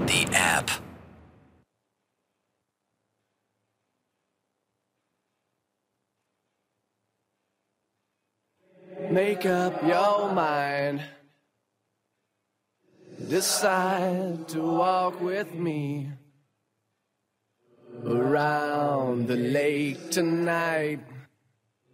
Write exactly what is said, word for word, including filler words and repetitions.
the app. Make up your mind. Decide to walk with me around the lake tonight.